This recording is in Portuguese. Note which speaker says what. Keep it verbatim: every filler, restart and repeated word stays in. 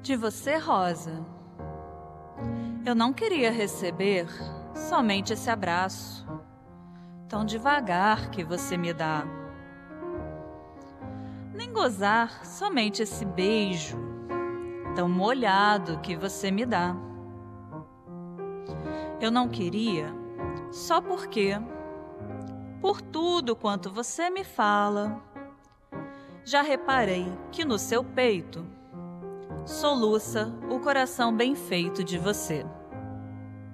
Speaker 1: De você, Rosa. Eu não queria receber somente esse abraço, tão devagar que você me dá. Nem gozar somente esse beijo, tão molhado que você me dá. Eu não queria só porque, por tudo quanto você me fala, já reparei que no seu peito soluça o coração bem feito de você.